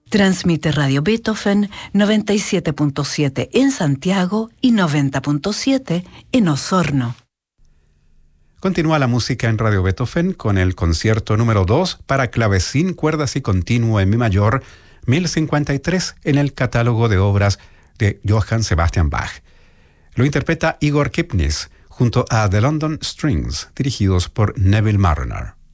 Transmite Radio Beethoven 97.7 en Santiago y 90.7 en Osorno. Continúa la música en Radio Beethoven con el concierto número 2 para clavecín, cuerdas y continuo en mi mayor, 1053 en el catálogo de obras de Johann Sebastian Bach. Lo interpreta Igor Kipnis junto a The London Strings, dirigidos por Neville Marriner.